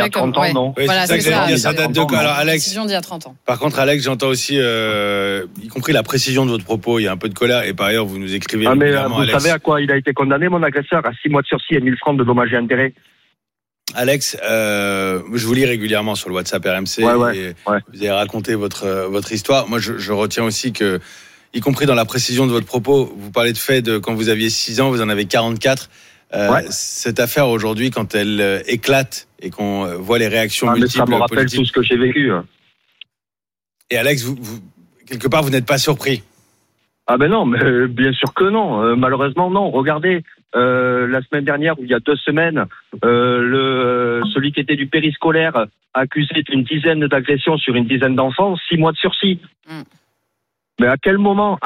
a 30 ans, non. Oui, Voilà, c'est ça. Ça date de quoi? Alors, Alex. Décision d'il y a 30 ans. Par contre, Alex, j'entends aussi, y compris la précision de votre propos, il y a un peu de colère. Et par ailleurs, vous nous écrivez. Mais vous savez à quoi il a été condamné, mon agresseur? À 6 mois de sursis et 1000 francs de dommages et intérêts. Alex, je vous lis régulièrement sur le WhatsApp RMC. Ouais. Vous avez raconté votre histoire. Moi, je retiens aussi que, y compris dans la précision de votre propos, vous parlez de fait de quand vous aviez 6 ans, vous en avez 44. Cette affaire aujourd'hui, quand elle éclate et qu'on voit les réactions multiples, ça me rappelle politiques. tout ce que j'ai vécu. Et Alex, vous quelque part, vous n'êtes pas surpris? Ah ben non, mais bien sûr que non. Malheureusement, non. Regardez, la semaine dernière, ou il y a 2 semaines, celui qui était du périscolaire accusé d'une dizaine d'agressions sur une dizaine d'enfants, 6 mois de sursis. Mais à quel moment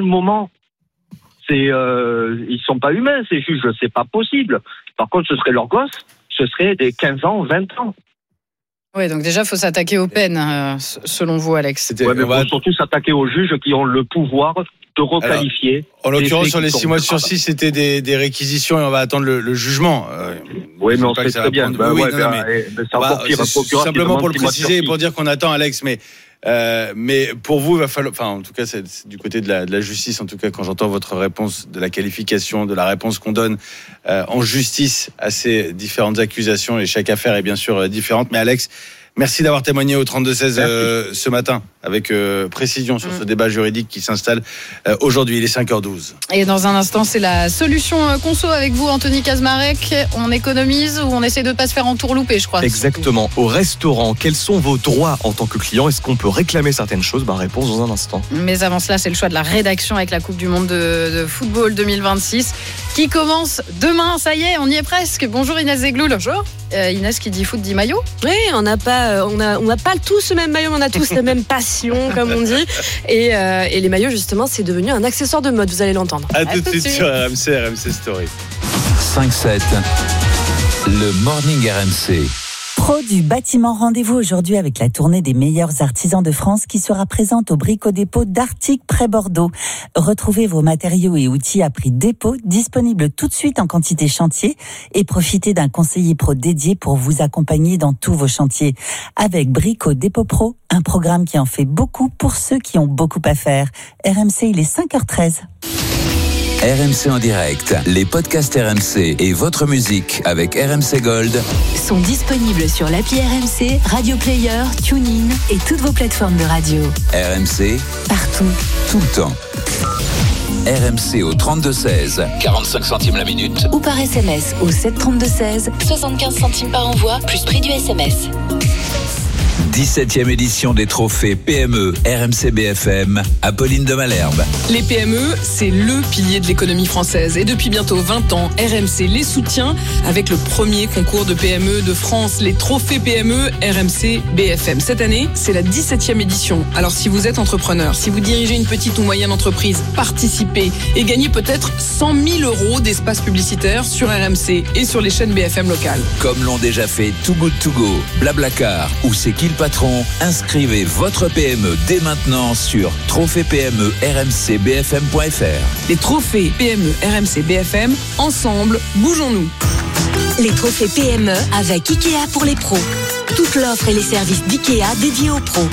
ils sont pas humains, ces juges, c'est pas possible. Par contre, ce serait leurs gosses, ce serait des 15 ans, 20 ans. Oui, donc déjà, il faut s'attaquer aux peines, selon vous, Alex. Mais il faut surtout s'attaquer aux juges qui ont le pouvoir de requalifier. Alors, en l'occurrence, sur les 6 mois de sursis, c'était des réquisitions et on va attendre le jugement. Oui, mais on sait très bien. Simplement pour le préciser et pour dire qu'on attend, Alex, mais pour vous, il va falloir, en tout cas, c'est du côté de la justice, en tout cas, quand j'entends votre réponse, de la qualification, de la réponse qu'on donne en justice à ces différentes accusations, et chaque affaire est bien sûr différente. Mais Alex, merci d'avoir témoigné au 32-16 ce matin, avec précision sur ce débat juridique qui s'installe aujourd'hui. Il est 5h12. Et dans un instant, c'est la solution conso avec vous, Anthony Kazmarek. On économise ou on essaie de ne pas se faire entourlouper, je crois. Exactement. Au restaurant, quels sont vos droits en tant que client? Est-ce qu'on peut réclamer certaines choses? Réponse dans un instant. Mais avant cela, c'est le choix de la rédaction avec la Coupe du Monde de football 2026 qui commence demain. Ça y est, on y est presque. Bonjour Inès Zegloul. Bonjour. Inès, qui dit foot dit maillot. Oui, on n'a pas tous le même maillot, mais on a tous la même passion, comme on dit. Et les maillots, justement, c'est devenu un accessoire de mode. Vous allez l'entendre. À tout de suite sur RMC Story. 5-7, le Morning RMC. Pro du bâtiment, rendez-vous aujourd'hui avec la tournée des meilleurs artisans de France qui sera présente au Brico-Dépôt d'Artic près Bordeaux. Retrouvez vos matériaux et outils à prix dépôt, disponibles tout de suite en quantité chantier, et profitez d'un conseiller pro dédié pour vous accompagner dans tous vos chantiers. Avec Brico-Dépôt Pro, un programme qui en fait beaucoup pour ceux qui ont beaucoup à faire. RMC, il est 5h13. RMC en direct, les podcasts RMC et votre musique avec RMC Gold sont disponibles sur l'appli RMC, Radio Player, TuneIn et toutes vos plateformes de radio. RMC, partout, tout le temps. RMC au 32-16, 45 centimes la minute. Ou par SMS au 732-16, 75 centimes par envoi, plus prix du SMS. 17e édition des trophées PME RMC BFM, Apolline de Malherbe. Les PME, c'est le pilier de l'économie française. Et depuis bientôt 20 ans, RMC les soutient avec le premier concours de PME de France, les trophées PME RMC BFM. Cette année, c'est la 17e édition. Alors si vous êtes entrepreneur, si vous dirigez une petite ou moyenne entreprise, participez et gagnez peut-être 100 000 € d'espace publicitaire sur RMC et sur les chaînes BFM locales. Comme l'ont déjà fait Too Good To Go, Blablacar ou C'est qui le patron? Inscrivez votre PME dès maintenant sur trophées-PME-RMC-BFM.fr. Les trophées PME RMC BFM, ensemble, bougeons-nous. Les trophées PME avec Ikea pour les pros. Toute l'offre et les services d'Ikea dédiés aux pros.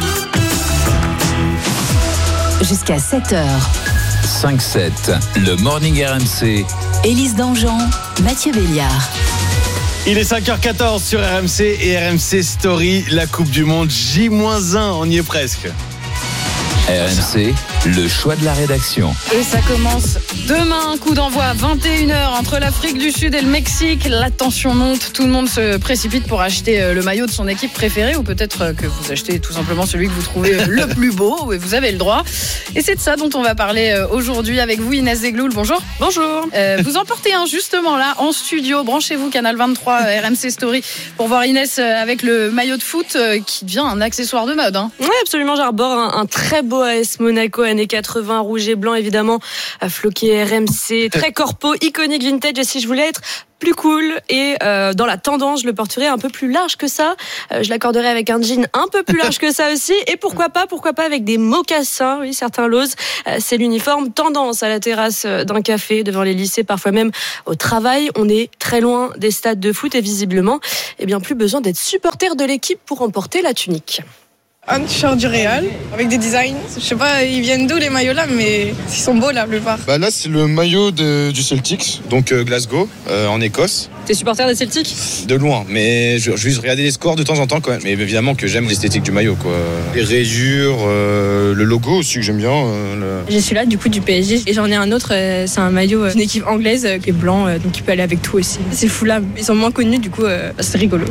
Jusqu'à 7h. 5-7, le Morning RMC. Élise Dangean, Mathieu Béliard. Il est 5h14 sur RMC et RMC Story, la Coupe du Monde J-1, on y est presque. RMC, le choix de la rédaction. Et ça commence demain, coup d'envoi à 21h entre l'Afrique du Sud et le Mexique. La tension monte, tout le monde se précipite pour acheter le maillot de son équipe préférée, ou peut-être que vous achetez tout simplement celui que vous trouvez le plus beau, et vous avez le droit. Et c'est de ça dont on va parler aujourd'hui avec vous, Inès Zegloul. Bonjour. Bonjour. Vous en portez un justement là en studio. Branchez-vous Canal 23 RMC Story pour voir Inès avec le maillot de foot qui devient un accessoire de mode. Oui, absolument. J'arbore un très beau AS Monaco années 80, rouge et blanc évidemment, floqué RMC, très corpo, iconique vintage. Et si je voulais être plus cool et dans la tendance, je le porterai un peu plus large que ça. Je l'accorderai avec un jean un peu plus large que ça aussi. Et pourquoi pas avec des mocassins. Oui, certains l'osent. C'est l'uniforme tendance à la terrasse d'un café, devant les lycées, parfois même au travail. On est très loin des stades de foot et visiblement, plus besoin d'être supporter de l'équipe pour emporter la tunique. Un t-shirt du Real avec des designs. Je sais pas, ils viennent d'où les maillots là, mais ils sont beaux la plupart. Là, c'est le maillot du Celtics, donc Glasgow, en Écosse. T'es supporter des Celtics ? De loin, mais je vais juste regarder les scores de temps en temps quand même. Mais évidemment que j'aime l'esthétique du maillot, quoi. Les rayures, le logo aussi que j'aime bien. J'ai celui-là du coup du PSG et j'en ai un autre, c'est un maillot d'une équipe anglaise qui est blanc, donc il peut aller avec tout aussi. C'est fou là, ils sont moins connus du coup, c'est rigolo.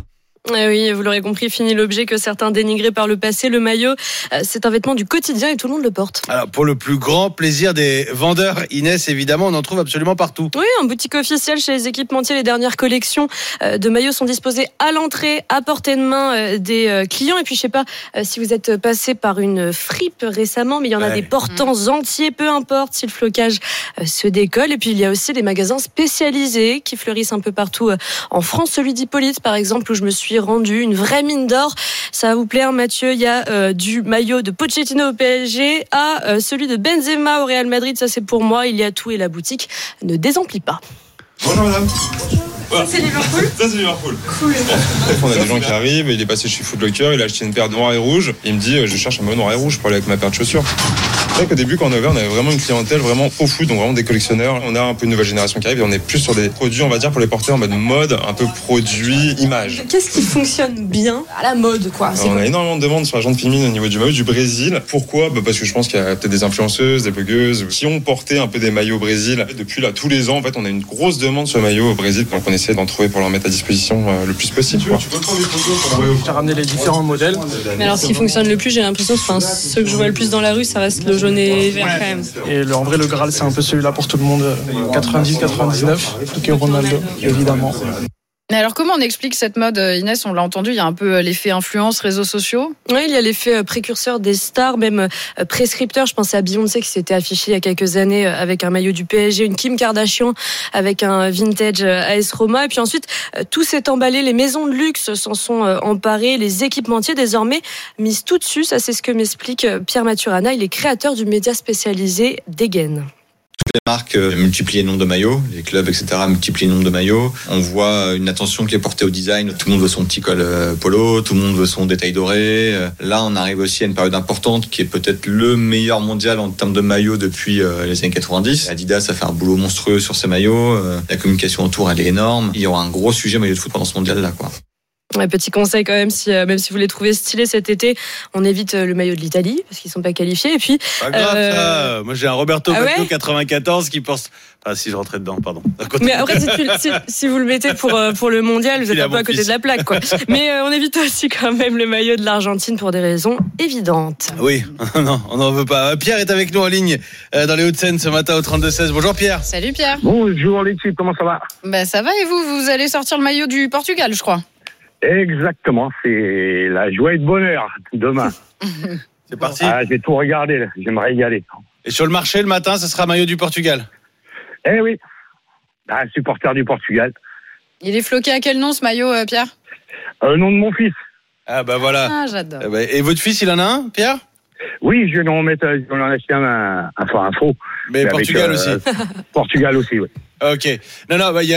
Oui, vous l'aurez compris, fini l'objet que certains dénigraient par le passé. Le maillot, c'est un vêtement du quotidien et tout le monde le porte. Alors, pour le plus grand plaisir des vendeurs, Inès, évidemment, on en trouve absolument partout. Oui, en boutique officielle chez les équipementiers, les dernières collections de maillots sont disposées à l'entrée, à portée de main des clients. Et puis, je sais pas si vous êtes passé par une fripe récemment, mais il y en a des portants entiers, peu importe si le flocage se décolle. Et puis, il y a aussi des magasins spécialisés qui fleurissent un peu partout en France. Celui d'Hippolyte, par exemple, où je me suis rendu, une vraie mine d'or. Ça va vous plaire, Mathieu. Il y a du maillot de Pochettino au PSG à celui de Benzema au Real Madrid. Ça, c'est pour moi. Il y a tout et la boutique ne désemplit pas. Bonjour madame. Voilà. C'est Liverpool ? Ça c'est Liverpool. Cool. On a des gens qui arrivent, il est passé chez Foot Locker, il a acheté une paire noire et rouge. Il me dit je cherche un maillot noir et rouge pour aller avec ma paire de chaussures. C'est vrai qu'au début quand on a ouvert, on avait vraiment une clientèle vraiment pro foot, donc vraiment des collectionneurs. On a un peu une nouvelle génération qui arrive et on est plus sur des produits, on va dire, pour les porter en mode mode, un peu produit, image. Qu'est-ce qui fonctionne bien à la mode, quoi ? On a énormément de demandes sur la jante féminine au niveau du maillot du Brésil. Pourquoi ? Parce que je pense qu'il y a peut-être des influenceuses, des blogueuses qui ont porté un peu des maillots au Brésil. Depuis là, tous les ans, en fait, on a une grosse demande sur le maillot au Brésil, donc on essaie d'en trouver pour leur mettre à disposition le plus possible. Tu peux prendre des photos pour envoyer. J'ai ramené les différents modèles. Mais alors, ce qui fonctionne le plus, j'ai l'impression, ceux que je vois le plus dans la rue, ça reste le jaune et vert quand même. Et en vrai, le Graal, c'est un peu celui-là pour tout le monde. 90-99, tout est Ronaldo, évidemment. Mais alors, comment on explique cette mode, Inès ? On l'a entendu, il y a un peu l'effet influence, réseaux sociaux. Oui, il y a l'effet précurseur des stars, même prescripteur. Je pensais à Beyoncé qui s'était affichée il y a quelques années avec un maillot du PSG, une Kim Kardashian avec un vintage AS Roma. Et puis ensuite, tout s'est emballé. Les maisons de luxe s'en sont emparées. Les équipementiers, désormais, misent tout dessus. Ça, c'est ce que m'explique Pierre Maturana. Il est créateur du média spécialisé Degen. Toutes les marques multiplient le nombre de maillots, les clubs, etc. multiplient le nombre de maillots. On voit une attention qui est portée au design. Tout le monde veut son petit col polo, tout le monde veut son détail doré. Là, on arrive aussi à une période importante qui est peut-être le meilleur mondial en termes de maillots depuis les années 90. Adidas a fait un boulot monstrueux sur ses maillots. La communication autour, elle est énorme. Il y aura un gros sujet maillot de foot pendant ce mondial-là, quoi. Ouais, petit conseil quand même, même si vous les trouvez stylés cet été, on évite le maillot de l'Italie parce qu'ils sont pas qualifiés. Et puis, pas grave ça. Moi j'ai un Roberto Baggio 94 qui porte. Ah si je rentrais dedans, pardon. Mais après si vous le mettez pour le mondial, vous êtes un peu à côté de la plaque, quoi. Mais on évite aussi quand même le maillot de l'Argentine pour des raisons évidentes. Oui, non, on n'en veut pas. Pierre est avec nous en ligne dans les Hauts-de-Seine ce matin au 32-16. Bonjour Pierre. Salut Pierre. Bonjour l'équipe, comment ça va ? Ça va et vous allez sortir le maillot du Portugal, je crois. Exactement, c'est la joie et le bonheur demain. C'est parti. J'ai tout regardé, là. Je vais me régaler. Et sur le marché le matin, ce sera maillot du Portugal. Eh oui, supporter du Portugal. Il est floqué à quel nom ce maillot, Pierre ? Nom de mon fils. Ah bah voilà. Ah, j'adore. Et votre fils, il en a un, Pierre ? Oui, je vais en acheter un faux. Mais Portugal aussi. Portugal aussi, oui. Ok. Non,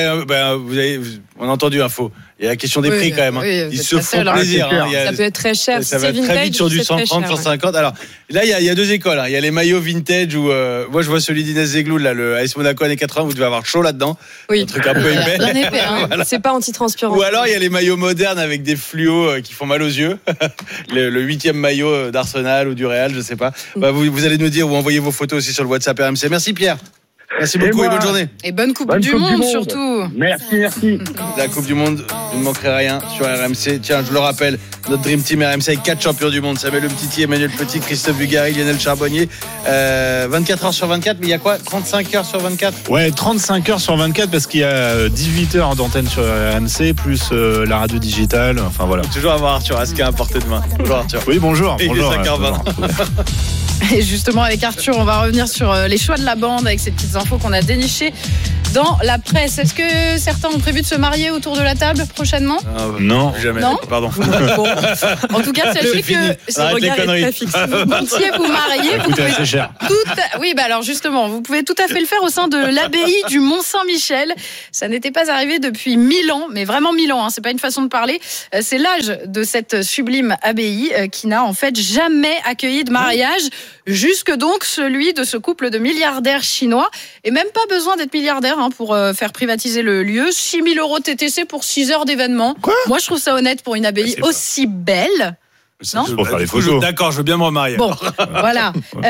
on a entendu info. Il y a la question des prix quand même. Oui, ils se font plaisir. Ça peut être très cher. Ça va très vite sur du 130, 150. Alors là, il y a deux écoles. Il y a les maillots vintage où moi je vois celui d'Inès Zegloul, là, le AS Monaco années 80. Vous devez avoir chaud là-dedans. Oui. Un truc un peu épais. Bien épais. Voilà. C'est pas antitranspirant. Ou alors il y a les maillots modernes avec des fluos qui font mal aux yeux. le 8e maillot d'Arsenal ou du Real, je sais pas. Vous allez nous dire ou envoyer vos photos aussi sur le WhatsApp RMC. Merci Pierre. Merci beaucoup et bonne journée. Et bonne Coupe du Monde surtout. Merci. La Coupe du Monde, vous ne manquerez rien sur RMC. Tiens, je le rappelle, notre Dream Team RMC avec 4 champions du monde. Samuel Umtiti, Emmanuel Petit, Christophe Bugari, Lionel Charbonnier. 24 heures sur 24, mais il y a quoi ? 35 heures sur 24 ? Ouais, 35 heures sur 24 parce qu'il y a 18 heures d'antenne sur RMC plus la radio digitale. Enfin voilà. Toujours avoir Arthur Asquin à portée de main. Bonjour Arthur. Oui, bonjour. Et bonjour. 5h20. Et justement avec Arthur, on va revenir sur les choix de la bande avec ces petites infos qu'on a dénichées dans la presse. Est-ce que certains ont prévu de se marier autour de la table prochainement ? Non, jamais. Non ? Pardon. Bon. En tout cas, sachez que ce regard est très fixe. Si vous comptiez vous marier, vous pouvez assez cher. Oui, bah alors justement, vous pouvez tout à fait le faire au sein de l'abbaye du Mont-Saint-Michel. Ça n'était pas arrivé depuis 1000 ans, mais vraiment 1000 ans. C'est pas une façon de parler. C'est l'âge de cette sublime abbaye qui n'a en fait jamais accueilli de mariage, jusque donc celui de ce couple de milliardaires chinois. Et même pas besoin d'être milliardaire pour faire privatiser le lieu. 6 000 € TTC pour 6 heures d'événement. Moi, je trouve ça honnête pour une abbaye aussi belle. Non, pour faire les photos. D'accord, je veux bien me remarier. Bon, voilà.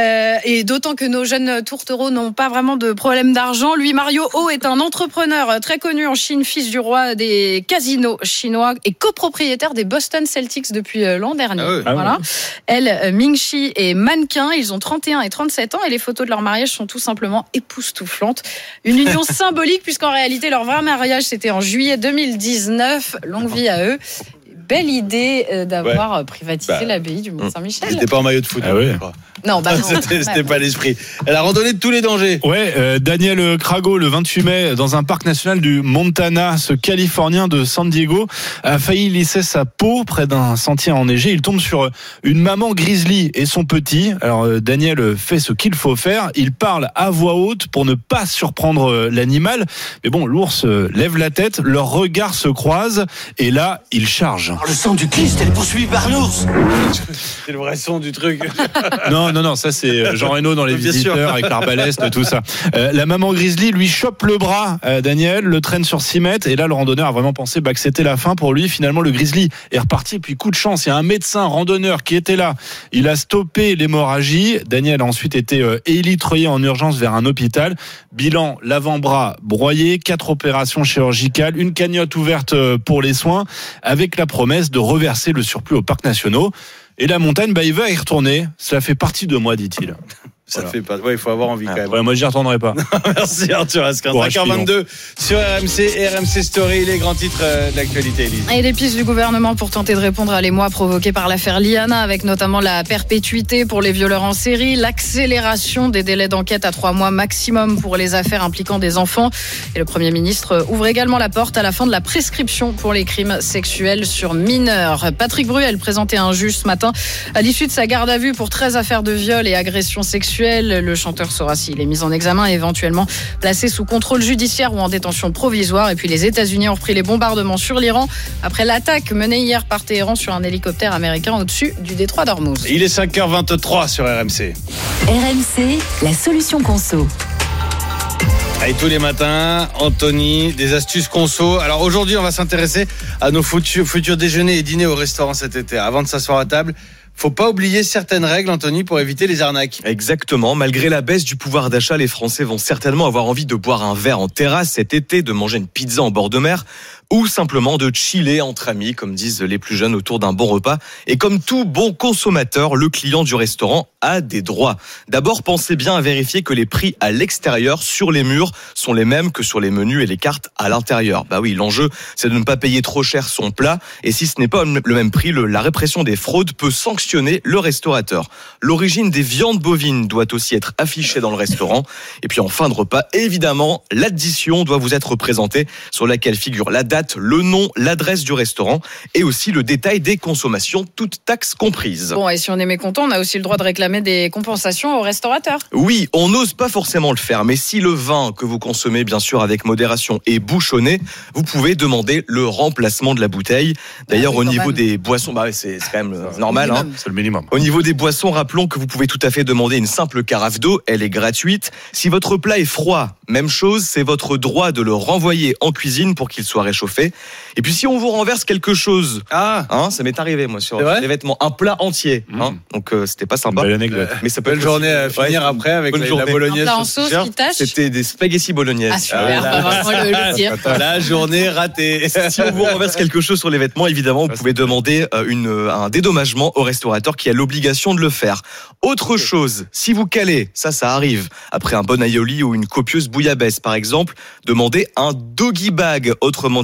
Et d'autant que nos jeunes tourtereaux n'ont pas vraiment de problème d'argent. Lui, Mario Ho, est un entrepreneur très connu en Chine, fils du roi des casinos chinois et copropriétaire des Boston Celtics depuis l'an dernier. Voilà. Elle, Mingxi, est mannequin. Ils ont 31 et 37 ans et les photos de leur mariage sont tout simplement époustouflantes. Une union symbolique puisqu'en réalité, leur vrai mariage, c'était en juillet 2019. Longue vie à eux. Belle idée d'avoir privatisé l'abbaye du Mont-Saint-Michel. C'était pas en maillot de foot. Non, bah non. C'était pas l'esprit. La randonnée de tous les dangers. Daniel Crago, le 28 mai, dans un parc national du Montana, ce Californien de San Diego a failli lisser sa peau près d'un sentier enneigé. Il tombe sur une maman grizzly et son petit. Alors Daniel fait ce qu'il faut faire. Il parle à voix haute pour ne pas surprendre l'animal. Mais bon, l'ours lève la tête, leurs regards se croisent et là, il charge. Le sang du Christ, elle est poursuivie par l'ours. C'est le vrai son du truc. Non, ça c'est Jean Reno dans Les Visiteurs avec l'arbalèste, tout ça. La maman grizzly lui chope le bras, Daniel, le traîne sur 6 mètres et là le randonneur a vraiment pensé que c'était la fin pour lui. Finalement le grizzly est reparti et puis coup de chance, il y a un médecin randonneur qui était là. Il a stoppé l'hémorragie. Daniel a ensuite été élitreillé en urgence vers un hôpital. Bilan, l'avant-bras broyé, 4 opérations chirurgicales, une cagnotte ouverte pour les soins avec la promesse de reverser le surplus aux parcs nationaux. Et la montagne, il va y retourner. Cela fait partie de moi, dit-il. Ça fait pas. Ouais, il faut avoir envie quand même. Ouais, moi, j'y retournerai pas. Merci Arthur Asquin. 5h22 sur RMC Story, les grands titres de l'actualité, Elise. Et les pistes du gouvernement pour tenter de répondre à l'émoi provoqué par l'affaire Liana, avec notamment la perpétuité pour les violeurs en série, l'accélération des délais d'enquête à 3 mois maximum pour les affaires impliquant des enfants. Et le Premier ministre ouvre également la porte à la fin de la prescription pour les crimes sexuels sur mineurs. Patrick Bruel, présenté à un juge ce matin, à l'issue de sa garde à vue pour 13 affaires de viol et agressions sexuelles. Le chanteur saura s'il est mis en examen et éventuellement placé sous contrôle judiciaire ou en détention provisoire. Et puis les États-Unis ont repris les bombardements sur l'Iran après l'attaque menée hier par Téhéran sur un hélicoptère américain au-dessus du détroit d'Ormuz. Il est 5h23 sur RMC. RMC, la solution conso. Et tous les matins, Anthony, des astuces conso. Alors aujourd'hui, on va s'intéresser à nos futurs déjeuners et dîners au restaurant cet été. Avant de s'asseoir à table, faut pas oublier certaines règles, Anthony, pour éviter les arnaques. Exactement. Malgré la baisse du pouvoir d'achat, les Français vont certainement avoir envie de boire un verre en terrasse cet été, de manger une pizza en bord de mer ou simplement de chiller entre amis, comme disent les plus jeunes, autour d'un bon repas. Et comme tout bon consommateur, le client du restaurant a des droits. D'abord, pensez bien à vérifier que les prix à l'extérieur, sur les murs, sont les mêmes que sur les menus et les cartes à l'intérieur. Bah oui, l'enjeu, c'est de ne pas payer trop cher son plat. Et si ce n'est pas le même prix, la répression des fraudes peut sanctionner le restaurateur. L'origine des viandes bovines doit aussi être affichée dans le restaurant. Et puis en fin de repas, évidemment, l'addition doit vous être présentée, sur laquelle figure la date, le nom, l'adresse du restaurant et aussi le détail des consommations, toutes taxes comprises. Bon, et si on est mécontent, on a aussi le droit de réclamer des compensations au restaurateur. Oui, on n'ose pas forcément le faire, mais si le vin que vous consommez, bien sûr, avec modération est bouchonné, vous pouvez demander le remplacement de la bouteille. D'ailleurs, au niveau des boissons, c'est quand même normal. C'est le minimum. Au niveau des boissons, rappelons que vous pouvez tout à fait demander une simple carafe d'eau, elle est gratuite. Si votre plat est froid, même chose, c'est votre droit de le renvoyer en cuisine pour qu'il soit réchauffé. Et puis si on vous renverse quelque chose, ça m'est arrivé moi sur les vêtements, un plat entier, donc c'était pas sympa. Mais ça peut être une journée à finir après avec la bolognaise. Un plat en sauce qui tâche. C'était des spaghettis bolognaise. Ah super, la journée ratée. Si on vous renverse quelque chose sur les vêtements, évidemment, vous pouvez demander un dédommagement au restaurateur qui a l'obligation de le faire. Autre chose, si vous calez, ça arrive, après un bon aioli ou une copieuse bouillabaisse par exemple, demandez un doggy bag, autrement dit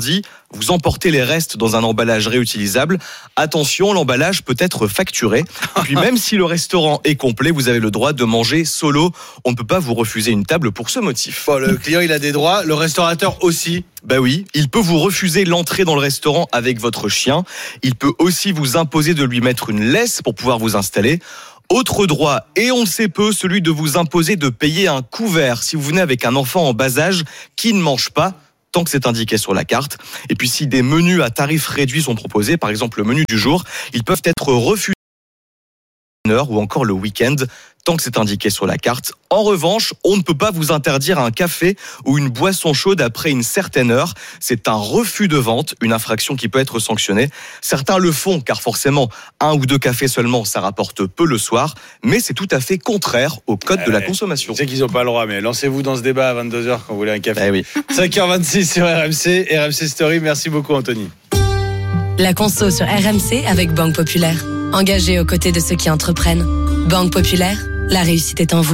dit, vous emportez les restes dans un emballage réutilisable. Attention, l'emballage peut être facturé. Puis même si le restaurant est complet, vous avez le droit de manger solo. On ne peut pas vous refuser une table pour ce motif. Bon, le client, il a des droits, le restaurateur aussi. Ben oui, il peut vous refuser l'entrée dans le restaurant avec votre chien. Il peut aussi vous imposer de lui mettre une laisse pour pouvoir vous installer. Autre droit, et on le sait peu, celui de vous imposer de payer un couvert si vous venez avec un enfant en bas âge qui ne mange pas, tant que c'est indiqué sur la carte. Et puis si des menus à tarifs réduits sont proposés, par exemple le menu du jour, ils peuvent être refusés une heure ou encore le week-end, tant que c'est indiqué sur la carte. En revanche, on ne peut pas vous interdire un café ou une boisson chaude après une certaine heure. C'est un refus de vente, une infraction qui peut être sanctionnée. Certains le font, car forcément, 1 ou 2 cafés seulement, ça rapporte peu le soir, mais c'est tout à fait contraire au code de la consommation. Je sais qu'ils n'ont pas le droit, mais lancez-vous dans ce débat à 22h quand vous voulez un café. Eh oui. 5h26 sur RMC, RMC Story. Merci beaucoup, Anthony. La conso sur RMC avec Banque Populaire. Engagée aux côtés de ceux qui entreprennent. Banque Populaire, la réussite est en vous.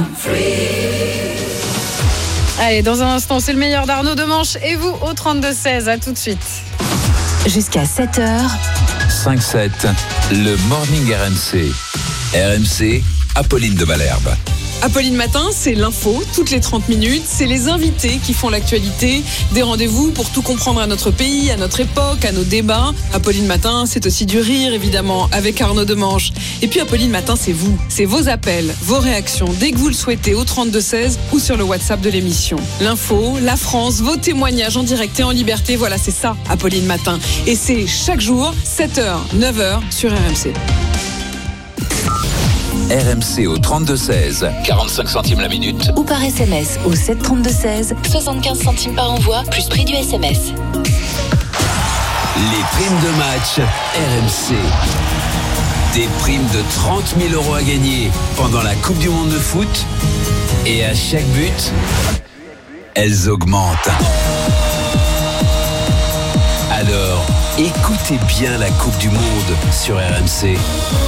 Allez, dans un instant, c'est le meilleur d'Arnaud Demanche et vous au 32-16. À tout de suite. Jusqu'à 7h. 5-7, le Morning RMC. RMC, Apolline de Malherbe. Apolline Matin, c'est l'info, toutes les 30 minutes. C'est les invités qui font l'actualité. Des rendez-vous pour tout comprendre à notre pays, à notre époque, à nos débats. Apolline Matin, c'est aussi du rire, évidemment, avec Arnaud Demanche. Et puis Apolline Matin, c'est vous. C'est vos appels, vos réactions, dès que vous le souhaitez, au 32-16 ou sur le WhatsApp de l'émission. L'info, la France, vos témoignages en direct et en liberté. Voilà, c'est ça, Apolline Matin. Et c'est chaque jour, 7h, 9h sur RMC. RMC au 32-16, 45 centimes la minute. Ou par SMS au 732-16, 75 centimes par envoi, plus prix du SMS. Les primes de match RMC. Des primes de 30 000 € à gagner pendant la Coupe du Monde de foot. Et à chaque but, elles augmentent. Alors, écoutez bien la Coupe du Monde sur RMC.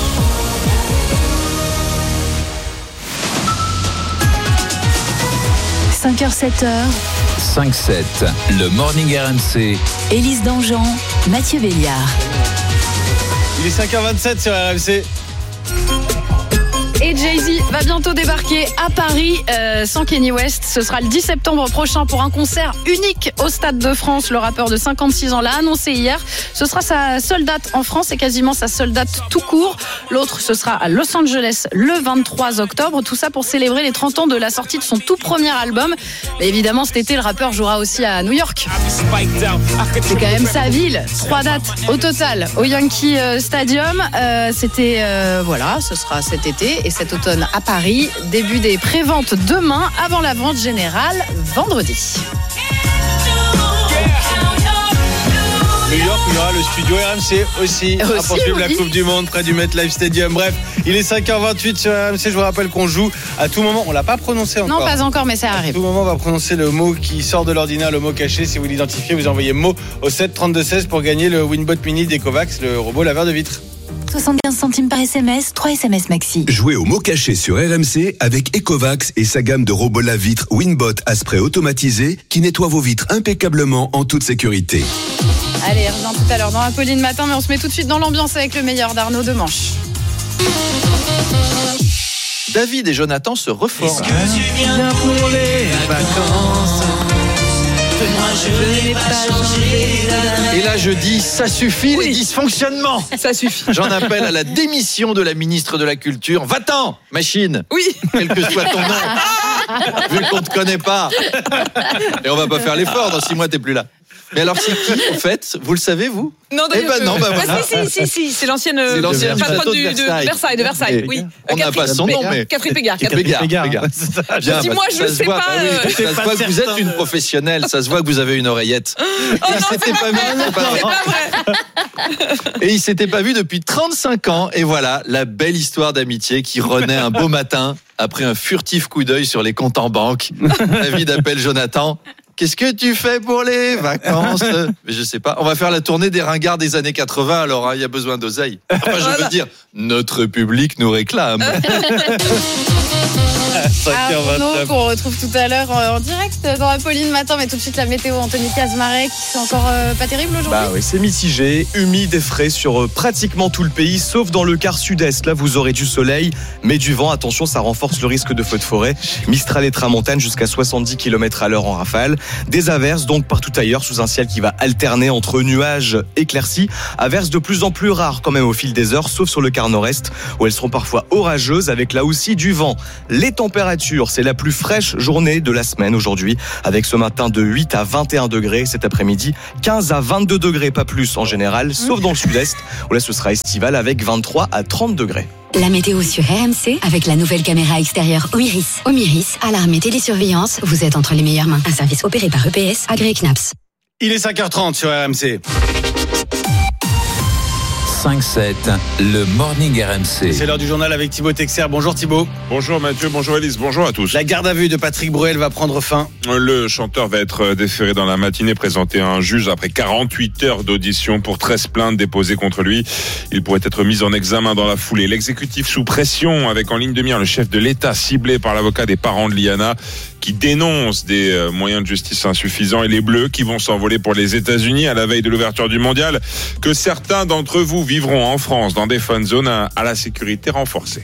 – 5h, 7h. 5-7, le Morning RMC. Élise Dangean, Mathieu Béliard. Il est 5h27 sur RMC. Et Jay-Z va bientôt débarquer à Paris sans Kanye West. Ce sera le 10 septembre prochain pour un concert unique au Stade de France. Le rappeur de 56 ans l'a annoncé hier. Ce sera sa seule date en France et quasiment sa seule date tout court. L'autre, ce sera à Los Angeles le 23 octobre. Tout ça pour célébrer les 30 ans de la sortie de son tout premier album. Mais évidemment, cet été, le rappeur jouera aussi à New York. C'est quand même sa ville. 3 dates au total au Yankee Stadium. C'était, voilà, ce sera cet été. Et cet automne à Paris, début des préventes demain avant la vente générale vendredi. New York, il y aura le studio RMC aussi à poursuivre la Coupe du Monde près du MetLife Stadium. Bref, il est 5h28 sur RMC. Je vous rappelle qu'on joue à tout moment. On l'a pas prononcé encore. Non, pas encore, mais ça arrive. À tout moment, on va prononcer le mot qui sort de l'ordinaire, le mot caché. Si vous l'identifiez, vous envoyez mot au 732-16 pour gagner le Winbot Mini d'Ecovacs, le robot laveur de vitres. 75 centimes par SMS, 3 SMS maxi. Jouez au mot caché sur RMC avec Ecovacs et sa gamme de robots lave-vitres Winbot à spray automatisé qui nettoie vos vitres impeccablement en toute sécurité. Allez, reviens tout à l'heure dans Apolline Matin, mais on se met tout de suite dans l'ambiance avec le meilleur d'Arnaud Demanche. David et Jonathan se reforment. Est-ce que tu viens pour les vacances? Moi je n'ai pas changé. Et là je dis, ça suffit les dysfonctionnements. Ça suffit. J'en appelle à la démission de la ministre de la Culture. Va-t'en, machine. Oui. Quel que soit ton nom. Vu qu'on te connaît pas. Et on va pas faire l'effort, dans 6 mois t'es plus là. Mais alors c'est qui en fait? Vous le savez vous? Non, eh ben non, bah voilà. Si, c'est l'ancienne patronne de Versailles. Oui. On n'a pas son nom, mais Catherine Pégard. Dis-moi, je sais pas. Ça se voit que vous êtes une professionnelle. Ça se voit que vous avez une oreillette. Il s'était pas vu. C'est pas vrai. Et il s'était pas vu depuis 35 ans. Et voilà, la belle histoire d'amitié qui renaît un beau matin après un furtif coup d'œil sur les comptes en banque. David appelle Jonathan. Qu'est-ce que tu fais pour les vacances? Mais je sais pas. On va faire la tournée des ringards des années 80, alors il y a besoin d'oseille. Enfin, je veux dire, notre public nous réclame. Arnaud, qu'on retrouve tout à l'heure en direct dans Apolline Matin, mais tout de suite la météo, Anthony Casmaret, qui c'est encore pas terrible aujourd'hui. Bah oui, c'est mitigé, humide et frais sur pratiquement tout le pays, sauf dans le quart sud-est. Là, vous aurez du soleil, mais du vent. Attention, ça renforce le risque de feux de forêt. Mistral et tramontane jusqu'à 70 km/h en rafale. Des averses donc partout ailleurs, sous un ciel qui va alterner entre nuages éclaircis. Averses de plus en plus rares quand même au fil des heures, sauf sur le quart nord-est, où elles seront parfois orageuses, avec là aussi du vent. Les températures, c'est la plus fraîche journée de la semaine aujourd'hui, avec ce matin de 8 à 21 degrés, cet après-midi 15 à 22 degrés, pas plus en général, sauf dans le sud-est, où là ce sera estival avec 23 à 30 degrés. La météo sur RMC avec la nouvelle caméra extérieure Omiris. Omiris, alarme et télésurveillance, vous êtes entre les meilleures mains. Un service opéré par EPS, agréé CNAPS. Il est 5h30 sur RMC. 5-7, le Morning RMC. C'est l'heure du journal avec Thibaut Texer. Bonjour Thibaut. Bonjour Mathieu, bonjour Alice, bonjour à tous. La garde à vue de Patrick Bruel va prendre fin. Le chanteur va être déféré dans la matinée, présenté à un juge après 48 heures d'audition pour 13 plaintes déposées contre lui. Il pourrait être mis en examen dans la foulée. L'exécutif sous pression, avec en ligne de mire le chef de l'État ciblé par l'avocat des parents de Liana, qui dénonce des moyens de justice insuffisants, et les Bleus qui vont s'envoler pour les États-Unis à la veille de l'ouverture du mondial, que certains d'entre vous vivront en France dans des fun zones à la sécurité renforcée.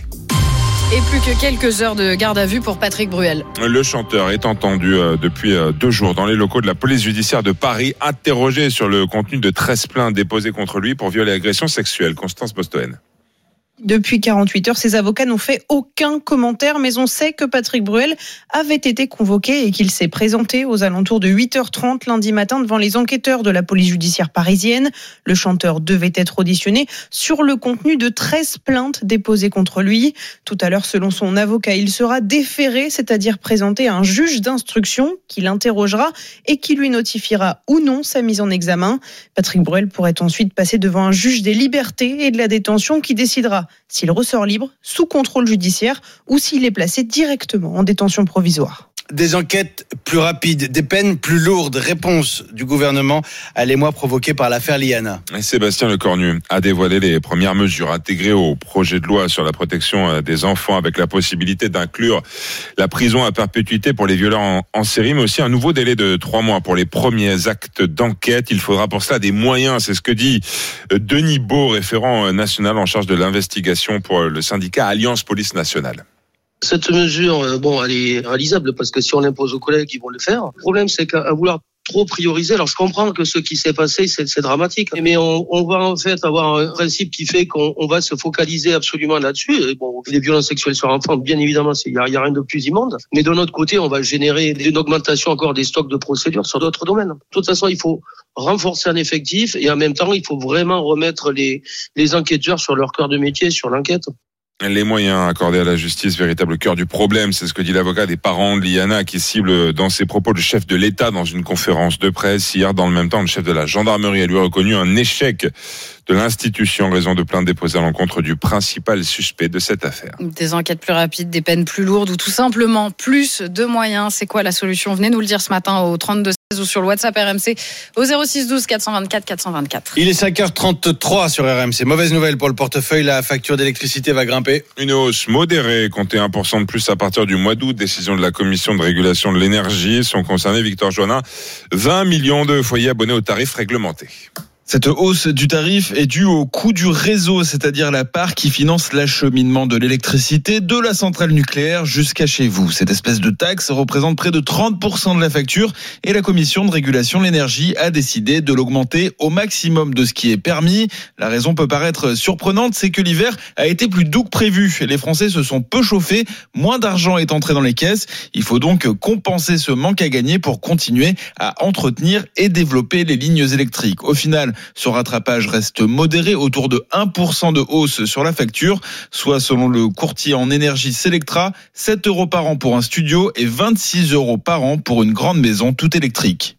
Et plus que quelques heures de garde à vue pour Patrick Bruel. Le chanteur est entendu depuis 2 jours dans les locaux de la police judiciaire de Paris, interrogé sur le contenu de 13 plaintes déposées contre lui pour viol et agression sexuelle. Constance Bostoen. Depuis 48 heures, ses avocats n'ont fait aucun commentaire, mais on sait que Patrick Bruel avait été convoqué et qu'il s'est présenté aux alentours de 8h30 lundi matin devant les enquêteurs de la police judiciaire parisienne. Le chanteur devait être auditionné sur le contenu de 13 plaintes déposées contre lui. Tout à l'heure, selon son avocat, il sera déféré, c'est-à-dire présenté à un juge d'instruction qui l'interrogera et qui lui notifiera ou non sa mise en examen. Patrick Bruel pourrait ensuite passer devant un juge des libertés et de la détention qui décidera s'il ressort libre, sous contrôle judiciaire, ou s'il est placé directement en détention provisoire. Des enquêtes plus rapides, des peines plus lourdes. Réponse du gouvernement à l'émoi provoqué par l'affaire Liana. Sébastien Lecornu a dévoilé les premières mesures intégrées au projet de loi sur la protection des enfants, avec la possibilité d'inclure la prison à perpétuité pour les violeurs en série, mais aussi un nouveau délai de 3 mois pour les premiers actes d'enquête. Il faudra pour cela des moyens, c'est ce que dit Denis Baud, référent national en charge de l'investigation pour le syndicat Alliance Police Nationale. Cette mesure, elle est réalisable parce que si on l'impose aux collègues, ils vont le faire. Le problème, c'est qu'à vouloir trop prioriser, alors je comprends que ce qui s'est passé, c'est dramatique, mais on va en fait avoir un principe qui fait qu'on va se focaliser absolument là-dessus. Et bon, les violences sexuelles sur enfants, bien évidemment, il y a rien de plus immonde. Mais de notre côté, on va générer une augmentation encore des stocks de procédures sur d'autres domaines. De toute façon, il faut renforcer un effectif et en même temps, il faut vraiment remettre les enquêteurs sur leur cœur de métier, sur l'enquête. Les moyens accordés à la justice, véritable cœur du problème, c'est ce que dit l'avocat des parents de Liana, qui cible dans ses propos le chef de l'État dans une conférence de presse. Hier, dans le même temps, le chef de la gendarmerie a lui reconnu un échec de l'institution en raison de plaintes déposées à l'encontre du principal suspect de cette affaire. Des enquêtes plus rapides, des peines plus lourdes ou tout simplement plus de moyens. C'est quoi la solution? Venez nous le dire ce matin au 32 16 ou sur le WhatsApp RMC au 06 12 424 424. Il est 5h33 sur RMC. Mauvaise nouvelle pour le portefeuille, la facture d'électricité va grimper. Une hausse modérée, comptez 1% de plus à partir du mois d'août. Décision de la Commission de régulation de l'énergie. Sont concernés, Victor Joannin, 20 millions de foyers abonnés aux tarifs réglementés. Cette hausse du tarif est due au coût du réseau, c'est-à-dire la part qui finance l'acheminement de l'électricité de la centrale nucléaire jusqu'à chez vous. Cette espèce de taxe représente près de 30% de la facture et la Commission de régulation de l'énergie a décidé de l'augmenter au maximum de ce qui est permis. La raison peut paraître surprenante, c'est que l'hiver a été plus doux que prévu. Les Français se sont peu chauffés, moins d'argent est entré dans les caisses. Il faut donc compenser ce manque à gagner pour continuer à entretenir et développer les lignes électriques. Au final, ce rattrapage reste modéré, autour de 1% de hausse sur la facture, soit selon le courtier en énergie Selectra, 7 € par an pour un studio et 26 € par an pour une grande maison toute électrique.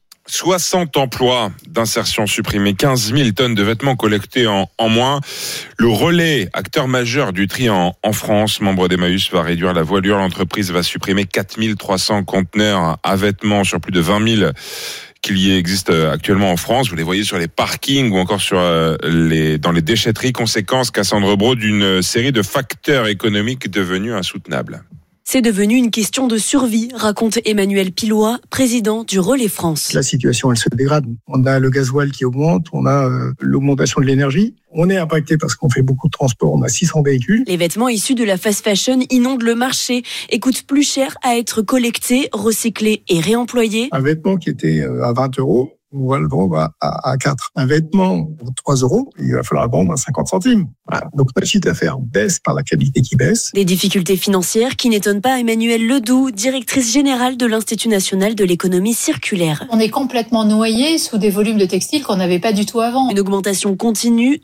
60 emplois d'insertion supprimés, 15 000 tonnes de vêtements collectés en moins. Le Relais, acteur majeur du tri en France, membre d'Emmaüs, va réduire la voilure. L'entreprise va supprimer 4 300 conteneurs à vêtements sur plus de 20 000 qu'il y existe actuellement en France. Vous les voyez sur les parkings ou encore dans les déchetteries. Conséquence, Cassandre Braud, d'une série de facteurs économiques devenus insoutenables. C'est devenu une question de survie, raconte Emmanuel Pilois, président du Relais France. La situation, elle se dégrade. On a le gasoil qui augmente, on a l'augmentation de l'énergie. On est impacté parce qu'on fait beaucoup de transport, on a 600 véhicules. Les vêtements issus de la fast fashion inondent le marché et coûtent plus cher à être collectés, recyclés et réemployés. Un vêtement qui était à 20 €, on va le vendre à 4. Un vêtement pour 3 €, il va falloir le vendre à 50 centimes. Voilà. Donc notre chiffre d'affaires baisse par la qualité qui baisse. Des difficultés financières qui n'étonnent pas Emmanuelle Ledoux, directrice générale de l'Institut national de l'économie circulaire. On est complètement noyé sous des volumes de textiles qu'on n'avait pas du tout avant. Une augmentation continue,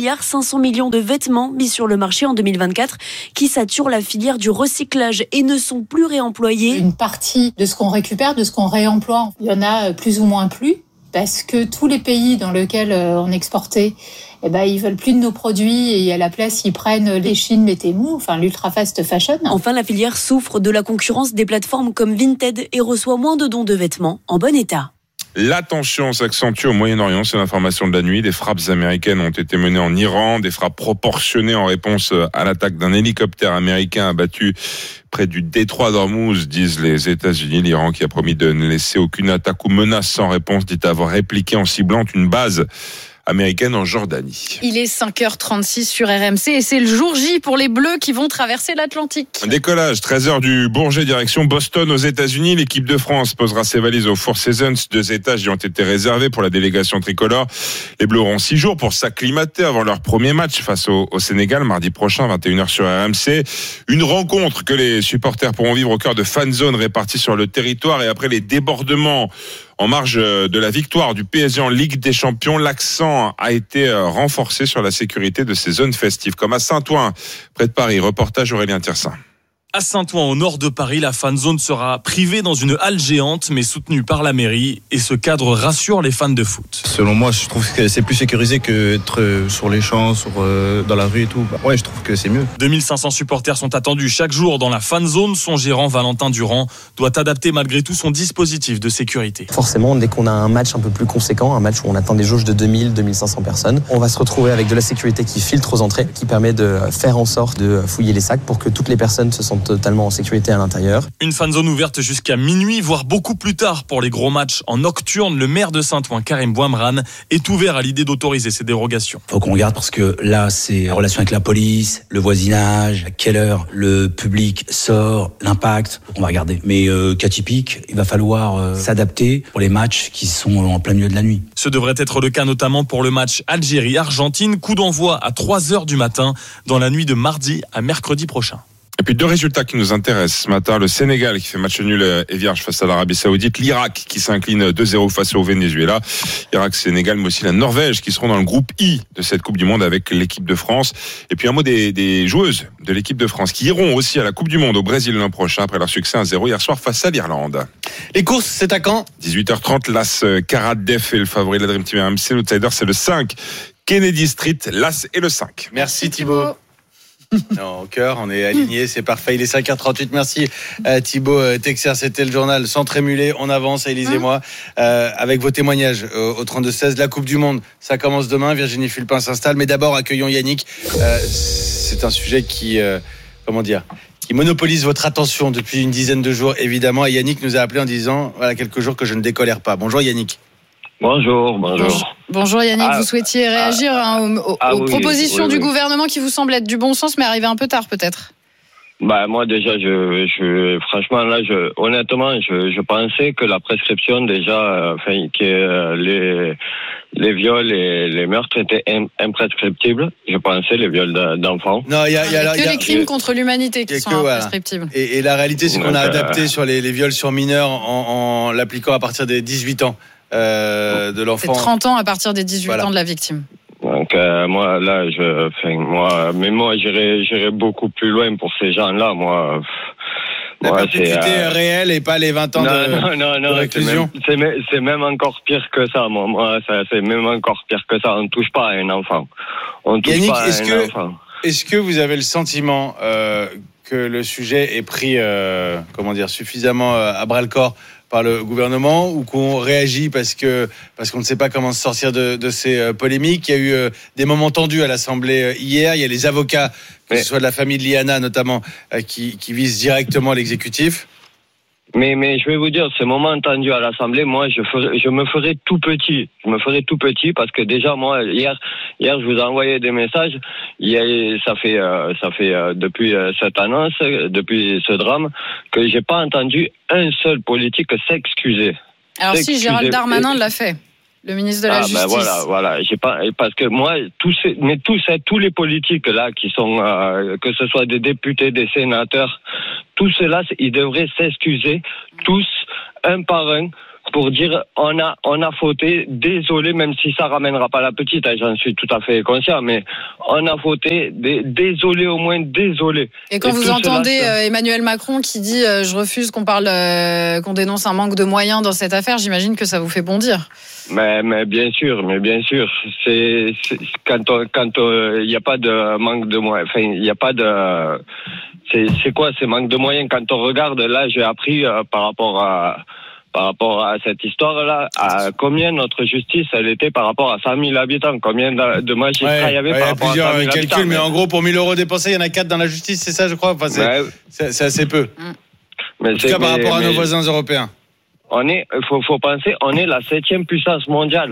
3,5 milliards de vêtements mis sur le marché en 2024 qui saturent la filière du recyclage et ne sont plus réemployés. Une partie de ce qu'on récupère, de ce qu'on réemploie, il y en a plus ou moins plus. Parce que tous les pays dans lesquels on exportait, ils veulent plus de nos produits et à la place, ils prennent les Chine, les Temu, enfin l'ultra fast fashion. Enfin, la filière souffre de la concurrence des plateformes comme Vinted et reçoit moins de dons de vêtements en bon état. La tension s'accentue au Moyen-Orient, c'est l'information de la nuit. Des frappes américaines ont été menées en Iran, des frappes proportionnées en réponse à l'attaque d'un hélicoptère américain abattu près du détroit d'Ormuz, disent les États-Unis. L'Iran, qui a promis de ne laisser aucune attaque ou menace sans réponse, dit avoir répliqué en ciblant une base américaine en Jordanie. Il est 5h36 sur RMC et c'est le jour J pour les Bleus qui vont traverser l'Atlantique. Décollage, 13h du Bourget, direction Boston aux États-Unis. L'équipe de France posera ses valises au Four Seasons. 2 étages y ont été réservés pour la délégation tricolore. Les Bleus auront 6 jours pour s'acclimater avant leur premier match face au Sénégal, mardi prochain, 21h sur RMC. Une rencontre que les supporters pourront vivre au cœur de fan zones réparties sur le territoire. Et après les débordements en marge de la victoire du PSG en Ligue des Champions, l'accent a été renforcé sur la sécurité de ces zones festives, comme à Saint-Ouen, près de Paris. Reportage Aurélien Tirsin. À Saint-Ouen, au nord de Paris, la fan zone sera privée dans une halle géante, mais soutenue par la mairie. Et ce cadre rassure les fans de foot. Selon moi, je trouve que c'est plus sécurisé qu'être sur les champs, dans la rue et tout. Ouais, je trouve que c'est mieux. 2500 supporters sont attendus chaque jour dans la fan zone. Son gérant, Valentin Durand, doit adapter malgré tout son dispositif de sécurité. Forcément, dès qu'on a un match un peu plus conséquent, un match où on atteint des jauges de 2000, 2500 personnes, on va se retrouver avec de la sécurité qui filtre aux entrées, qui permet de faire en sorte de fouiller les sacs pour que toutes les personnes se sentent totalement en sécurité à l'intérieur. Une fan zone ouverte jusqu'à minuit, voire beaucoup plus tard pour les gros matchs en nocturne. Le maire de Saint-Ouen, Karim Bouamran, est ouvert à l'idée d'autoriser ces dérogations. Faut qu'on regarde parce que là, c'est en relation avec la police, le voisinage, à quelle heure le public sort, l'impact. On va regarder. Mais cas typique, il va falloir s'adapter pour les matchs qui sont en plein milieu de la nuit. Ce devrait être le cas notamment pour le match Algérie-Argentine. Coup d'envoi à 3h du matin dans la nuit de mardi à mercredi prochain. Et puis 2 résultats qui nous intéressent ce matin. Le Sénégal qui fait match nul et vierge face à l'Arabie Saoudite. L'Irak qui s'incline 2-0 face au Venezuela. Irak-Sénégal, mais aussi la Norvège qui seront dans le groupe I de cette Coupe du Monde avec l'équipe de France. Et puis un mot des joueuses de l'équipe de France qui iront aussi à la Coupe du Monde au Brésil l'an prochain après leur succès 1-0 hier soir face à l'Irlande. Les courses, c'est à quand ? 18h30, l'As Karatdef est le favori de la Dream Team RMC. L'outsider, c'est le 5. Kennedy Street, l'As et le 5. Merci Thibaut. Non, au cœur, on est aligné, c'est parfait. Il est 5h38. Merci Thibaut Texer, c'était le journal sans trémuler. On avance, Élise et moi, avec vos témoignages au 32-16. La Coupe du Monde, ça commence demain. Virginie Fulpin s'installe. Mais d'abord, accueillons Yannick. C'est un sujet qui monopolise votre attention depuis une dizaine de jours, évidemment. Et Yannick nous a appelé en disant, voilà, quelques jours que je ne décolère pas. Bonjour Yannick. Bonjour. Bonjour Yannick, vous souhaitiez réagir aux propositions du gouvernement qui vous semblent être du bon sens, mais arriver un peu tard peut-être. Moi déjà, franchement là, honnêtement, je pensais que la prescription déjà, que les viols et les meurtres étaient imprescriptibles. Je pensais les viols d'enfants. Non, il y a les crimes contre l'humanité qui sont imprescriptibles. Et la réalité, c'est qu'on a adapté sur les viols sur mineurs en l'appliquant à partir des 18 ans. De l'enfant. C'est 30 ans à partir des 18 ans de la victime. Donc moi là, j'irai beaucoup plus loin pour ces gens-là. La perpétuité réelle et pas les 20 ans de réclusion. C'est même encore pire que ça. C'est même encore pire que ça. On ne touche pas à un enfant. Yannick, est-ce que vous avez le sentiment que le sujet est pris, suffisamment à bras le corps par le gouvernement ou qu'on réagit parce qu'on ne sait pas comment se sortir de ces polémiques. Il y a eu des moments tendus à l'Assemblée hier. Il y a les avocats, que ce soit de la famille de Liana notamment, qui visent directement l'exécutif. Mais je vais vous dire, ces moments tendus à l'Assemblée, moi, je me ferai tout petit. Je me ferai tout petit parce que déjà, moi, hier, je vous ai envoyé des messages. Ça fait depuis cette annonce, depuis ce drame, que j'ai pas entendu un seul politique s'excuser. Alors si, Gérald Darmanin l'a fait. Le ministre de la Justice. Voilà. J'ai pas, parce que moi, tous les politiques là qui sont, que ce soit des députés, des sénateurs, tout cela, ils devraient s'excuser tous, un par un, pour dire on a fauté, désolé, même si ça ramènera pas la petite, j'en suis tout à fait conscient, mais on a fauté, désolé au moins, désolé. Et quand vous entendez Emmanuel Macron qui dit je refuse qu'on qu'on dénonce un manque de moyens dans cette affaire, j'imagine que ça vous fait bondir. Mais bien sûr, c'est quand il n'y a pas de manque de moyens, enfin il n'y a pas de, c'est quoi ces manques de moyens quand on regarde là, j'ai appris par rapport à cette histoire-là, à combien notre justice, elle était par rapport à 100 000 habitants, combien de magistrats il y avait par rapport à 100 000 habitants. Il y a plusieurs calculs, mais en gros, pour 1 000 euros dépensés, il y en a 4 dans la justice, c'est ça, je crois. Enfin, c'est assez peu. En tout cas, par rapport à nos voisins européens. Faut penser, on est la 7e puissance mondiale.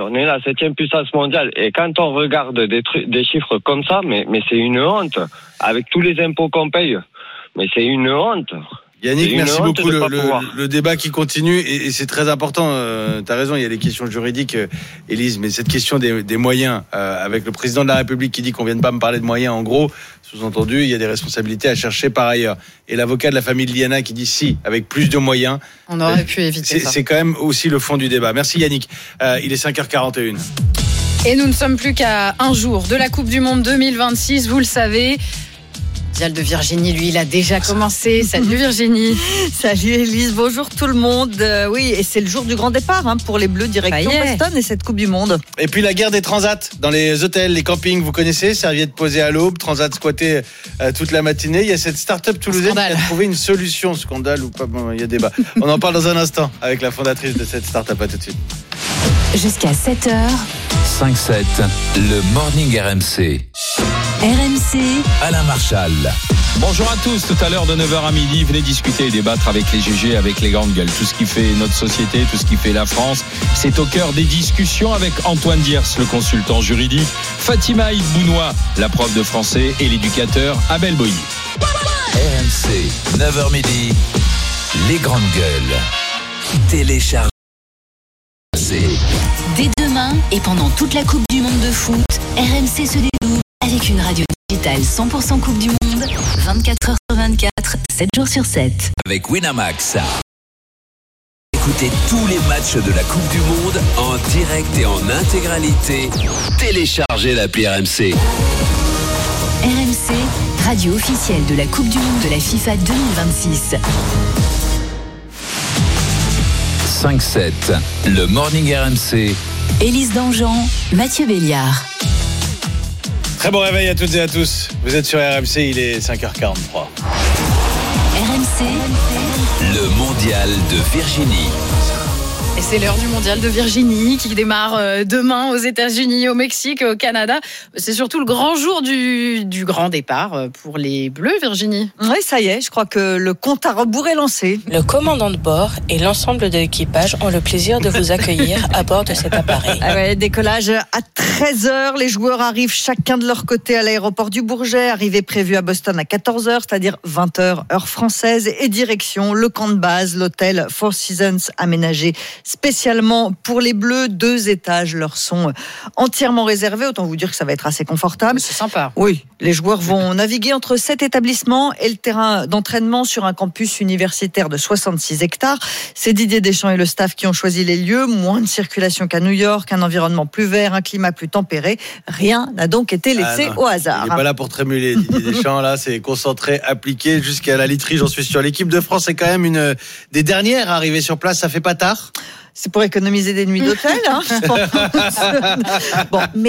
Et quand on regarde des chiffres comme ça, mais c'est une honte. Avec tous les impôts qu'on paye. Mais c'est une honte. Yannick, merci beaucoup. Le débat qui continue et c'est très important. Tu as raison, il y a les questions juridiques, Élise, mais cette question des moyens, avec le président de la République qui dit qu'on ne vienne pas me parler de moyens, en gros, sous-entendu, il y a des responsabilités à chercher par ailleurs. Et l'avocat de la famille de Liana qui dit si, avec plus de moyens. On aurait pu éviter ça. C'est quand même aussi le fond du débat. Merci Yannick. Il est 5h41. Et nous ne sommes plus qu'à un jour de la Coupe du Monde 2026, vous le savez. Mondial de Virginie, lui, il a déjà commencé. Salut Virginie. Salut Élise, bonjour tout le monde. Oui, et c'est le jour du grand départ pour les Bleus direction Boston et cette Coupe du Monde. Et puis la guerre des transats dans les hôtels, les campings, vous connaissez, serviettes posées à l'aube, transat squatté toute la matinée. Il y a cette start-up toulousaine qui a trouvé une solution, scandale ou pas, bon, il y a débat. On en parle dans un instant avec la fondatrice de cette start-up, à tout de suite. Jusqu'à 7h. 5-7, le Morning RMC. RMC, Alain Marchal. Bonjour à tous, tout à l'heure de 9h à midi, venez discuter et débattre avec les GG, avec les grandes gueules. Tout ce qui fait notre société, tout ce qui fait la France, c'est au cœur des discussions avec Antoine Diers, le consultant juridique, Fatima Ibounois, la prof de français et l'éducateur Abel Boyer. RMC, 9h midi, les grandes gueules. Télécharge. Dès demain et pendant toute la Coupe du Monde de foot, RMC se dédoube avec une radio digitale 100% Coupe du Monde, 24h/24, 7 jours sur 7. Avec Winamax. Écoutez tous les matchs de la Coupe du Monde en direct et en intégralité. Téléchargez l'appli RMC. RMC, radio officielle de la Coupe du Monde de la FIFA 2026. 5-7, le Morning RMC. Élise Dangean, Mathieu Béliard. Très bon réveil à toutes et à tous. Vous êtes sur RMC, il est 5h43. RMC, le mondial de Virginie. Et c'est l'heure du mondial de Virginie qui démarre demain aux États-Unis, au Mexique, au Canada. C'est surtout le grand jour du grand départ pour les Bleus, Virginie. Oui, ça y est, je crois que le compte à rebours est lancé. Le commandant de bord et l'ensemble de l'équipage ont le plaisir de vous accueillir à bord de cet appareil. Ah ouais, décollage à 13h. Les joueurs arrivent chacun de leur côté à l'aéroport du Bourget. Arrivée prévue à Boston à 14h, c'est-à-dire 20h heure française. Et direction le camp de base, l'hôtel Four Seasons aménagé spécialement pour les Bleus. 2 étages leur sont entièrement réservés. Autant vous dire que ça va être assez confortable. C'est sympa. Oui, les joueurs vont naviguer entre 7 établissements et le terrain d'entraînement sur un campus universitaire de 66 hectares. C'est Didier Deschamps et le staff qui ont choisi les lieux. Moins de circulation qu'à New York, un environnement plus vert, un climat plus tempéré. Rien n'a donc été laissé au hasard. Il n'est pas là pour trémuler, Didier Deschamps. Là, c'est concentré, appliqué jusqu'à la literie, j'en suis sûr. L'équipe de France est quand même une des dernières à arriver sur place. Ça fait pas tard. C'est pour économiser des nuits d'hôtel, hein. Bon, mais non.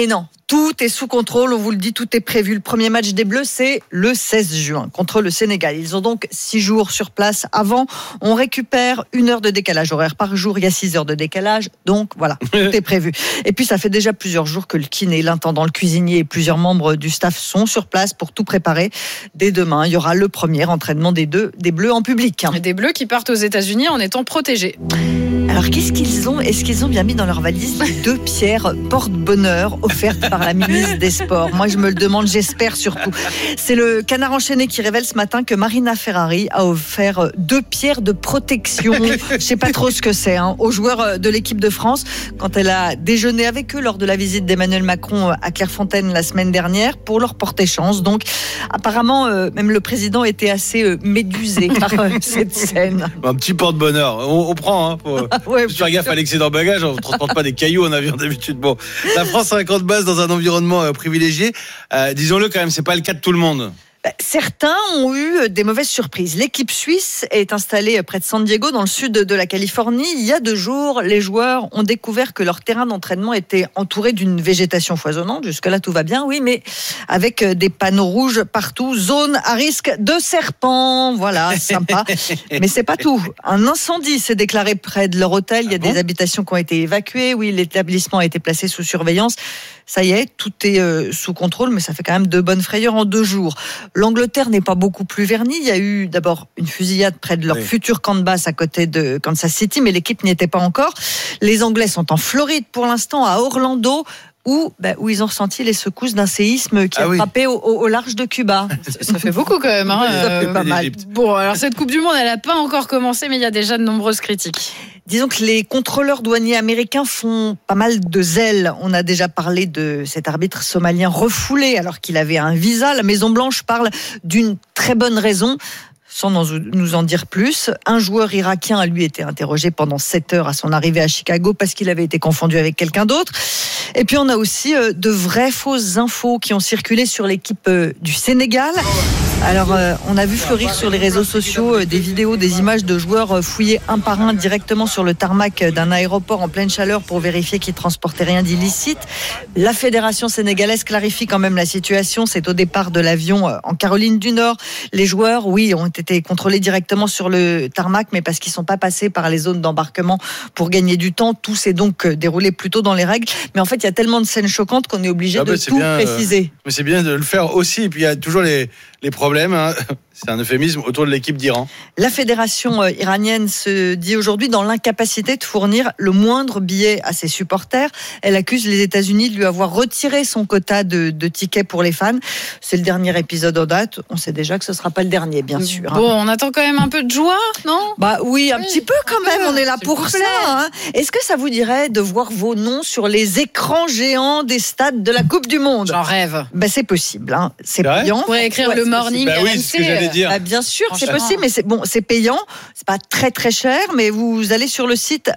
Tout est sous contrôle, on vous le dit, tout est prévu. Le premier match des Bleus, c'est le 16 juin contre le Sénégal. Ils ont donc 6 jours sur place avant. On récupère 1 heure de décalage horaire par jour. Il y a 6 heures de décalage. Donc voilà, tout est prévu. Et puis ça fait déjà plusieurs jours que le kiné, l'intendant, le cuisinier et plusieurs membres du staff sont sur place pour tout préparer. Dès demain, il y aura le premier entraînement des Bleus en public. Et des Bleus qui partent aux États-Unis en étant protégés. Alors qu'est-ce qu'ils ont ? Est-ce qu'ils ont bien mis dans leur valise 2 pierres porte-bonheur offertes par la ministre des Sports ? Moi, je me le demande, j'espère surtout. C'est le Canard enchaîné qui révèle ce matin que Marina Ferrari a offert 2 pierres de protection. Je sais pas trop ce que c'est, aux joueurs de l'équipe de France quand elle a déjeuné avec eux lors de la visite d'Emmanuel Macron à Clairefontaine la semaine dernière pour leur porter chance. Donc, apparemment, même le président était assez médusé par cette scène. Un petit porte-bonheur. On prend, Ouais, faire gaffe à l'excédent bagage, on ne transporte pas des cailloux en avion d'habitude. Bon, la France a un camp de base dans un environnement privilégié. Disons-le quand même, c'est pas le cas de tout le monde. Certains ont eu des mauvaises surprises. L'équipe suisse est installée près de San Diego, dans le sud de la Californie. Il y a 2 jours, les joueurs ont découvert que leur terrain d'entraînement était entouré d'une végétation foisonnante. Jusque-là, tout va bien, oui, mais avec des panneaux rouges partout, zone à risque de serpents. Voilà, sympa. Mais c'est pas tout. Un incendie s'est déclaré près de leur hôtel. Il y a des habitations qui ont été évacuées. Oui, l'établissement a été placé sous surveillance. Ça y est, tout est sous contrôle, mais ça fait quand même de bonnes frayeurs en 2 jours. L'Angleterre n'est pas beaucoup plus vernie. Il y a eu d'abord une fusillade près de leur futur camp de base à côté de Kansas City, mais l'équipe n'y était pas encore. Les Anglais sont en Floride pour l'instant, à Orlando, où ils ont ressenti les secousses d'un séisme qui a frappé au large de Cuba. Ça fait beaucoup quand même. Ça fait pas mal. Bon, alors cette Coupe du Monde, elle n'a pas encore commencé, mais il y a déjà de nombreuses critiques. Disons que les contrôleurs douaniers américains font pas mal de zèle. On a déjà parlé de cet arbitre somalien refoulé alors qu'il avait un visa. La Maison-Blanche parle d'une très bonne raison. Sans nous en dire plus, un joueur irakien a lui été interrogé pendant 7 heures à son arrivée à Chicago parce qu'il avait été confondu avec quelqu'un d'autre. Et puis on a aussi de vraies fausses infos qui ont circulé sur l'équipe du Sénégal. Alors on a vu fleurir sur les réseaux sociaux des vidéos, des images de joueurs fouillés un par un directement sur le tarmac d'un aéroport en pleine chaleur pour vérifier qu'ils transportaient rien d'illicite. La fédération sénégalaise clarifie quand même la situation. C'est au départ de l'avion en Caroline du Nord. Les joueurs, oui, ont été contrôlés directement sur le tarmac, mais parce qu'ils ne sont pas passés par les zones d'embarquement pour gagner du temps. Tout s'est donc déroulé plutôt dans les règles. Mais en fait, il y a tellement de scènes choquantes qu'on est obligé de tout préciser. Mais c'est bien de le faire aussi. Et puis il y a toujours les problèmes. C'est un euphémisme autour de l'équipe d'Iran. La fédération iranienne se dit aujourd'hui dans l'incapacité de fournir le moindre billet à ses supporters. Elle accuse les États-Unis de lui avoir retiré son quota de tickets pour les fans. C'est le dernier épisode en date. On sait déjà que ce ne sera pas le dernier, bien sûr. Bon, on attend quand même un peu de joie, non ? Oui, un petit peu quand même. On est là pour ça. Est-ce que ça vous dirait de voir vos noms sur les écrans géants des stades de la Coupe du Monde ? J'en rêve. C'est possible. C'est payant. On pourrait écrire le morning. Oui, c'est ce que j'allais dire. Bien sûr, c'est possible, mais c'est payant. C'est pas très très cher, mais vous allez sur le site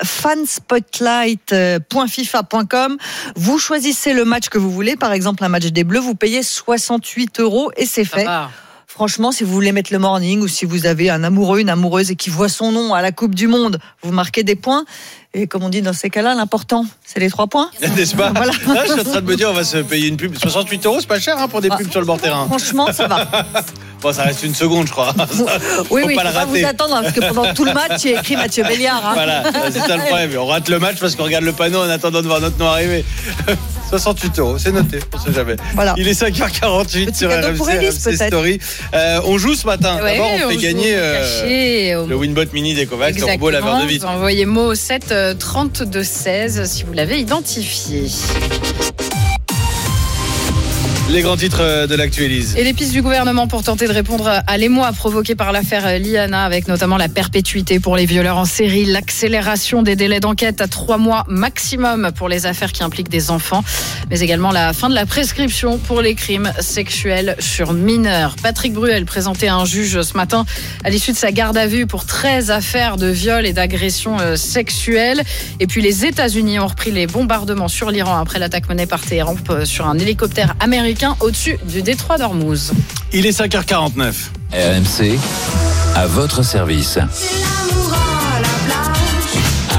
fanspotlight.fifa.com. Vous choisissez le match que vous voulez. Par exemple, un match des Bleus, vous payez 68 € et c'est fait. Franchement, si vous voulez mettre le morning ou si vous avez un amoureux, une amoureuse et qui voit son nom à la Coupe du Monde, vous marquez des points. Et comme on dit dans ces cas-là, l'important, c'est les 3 points. N'est-ce pas ? Voilà. Là, je suis en train de me dire, on va se payer une pub. 68 €, c'est pas cher pour des pubs sur le bord terrain. Franchement, ça va. Bon, ça reste une seconde, je crois. Oui, pas la rater. Vous attendre, parce que pendant tout le match, il y a écrit Mathieu Béliard. Voilà, c'est ça le problème. On rate le match parce qu'on regarde le panneau en attendant de voir notre nom arriver. 68 €, c'est noté, on sait jamais. Voilà. Il est 5h48 sur RMC Story. On joue ce matin. D'abord, on fait gagner le Winbot Mini d'Ecovacs, le robot laveur de vitres. Envoyez mot au 7 32 16 si vous l'avez identifié. Les grands titres de l'actualité. Et les pistes du gouvernement pour tenter de répondre à l'émoi provoqué par l'affaire Liana, avec notamment la perpétuité pour les violeurs en série, l'accélération des délais d'enquête à 3 mois maximum pour les affaires qui impliquent des enfants, mais également la fin de la prescription pour les crimes sexuels sur mineurs. Patrick Bruel présenté à un juge ce matin à l'issue de sa garde à vue pour 13 affaires de viol et d'agression sexuelle. Et puis les États-Unis ont repris les bombardements sur l'Iran après l'attaque menée par Téhéran sur un hélicoptère américain au-dessus du détroit d'Ormuz. Il est 5h49. RMC, à votre service.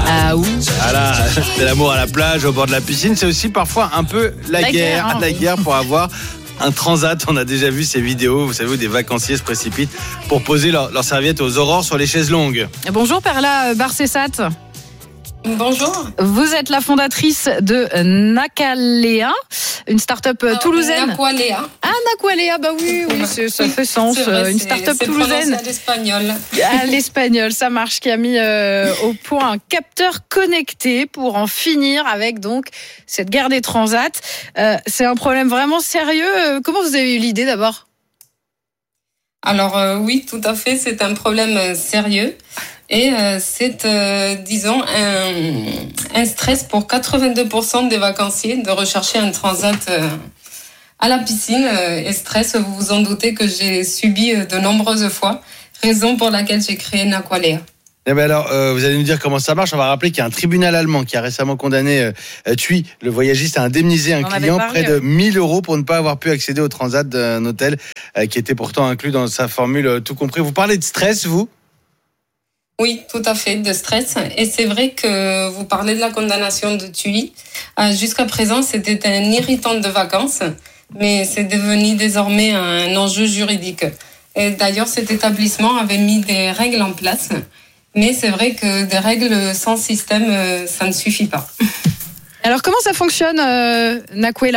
Ah oui. Voilà, c'est l'amour à la plage, au bord de la piscine. C'est aussi parfois un peu la guerre, la guerre pour avoir un transat. On a déjà vu ces vidéos, vous savez, où des vacanciers se précipitent pour poser leur serviette aux aurores sur les chaises longues. Bonjour Perla Barcessat. Bonjour. Vous êtes la fondatrice de Naqualea, une start-up toulousaine. Naqualea. Ah, Naqualea, bah oui, ça fait sens. Vrai, une start-up toulousaine. C'est à l'espagnol. À l'espagnol, ça marche, qui a mis au point un capteur connecté pour en finir avec donc cette guerre des transats. C'est un problème vraiment sérieux. Comment vous avez eu l'idée d'abord ? Alors oui, tout à fait, c'est un problème sérieux. Et c'est, disons, un stress pour 82% des vacanciers de rechercher un transat à la piscine. Et stress, vous vous en doutez, que j'ai subi de nombreuses fois, raison pour laquelle j'ai créé Naqualea. Eh ben alors, vous allez nous dire comment ça marche. On va rappeler qu'il y a un tribunal allemand qui a récemment condamné TUI, le voyagiste, à indemniser un client près de 1 000 € pour ne pas avoir pu accéder au transat d'un hôtel qui était pourtant inclus dans sa formule tout compris. Vous parlez de stress, vous ? Oui, tout à fait, de stress. Et c'est vrai que vous parlez de la condamnation de TUI. Jusqu'à présent, c'était un irritant de vacances, mais c'est devenu désormais un enjeu juridique. Et d'ailleurs, cet établissement avait mis des règles en place, mais c'est vrai que des règles sans système, ça ne suffit pas. Alors, comment ça fonctionne, Naqualea ?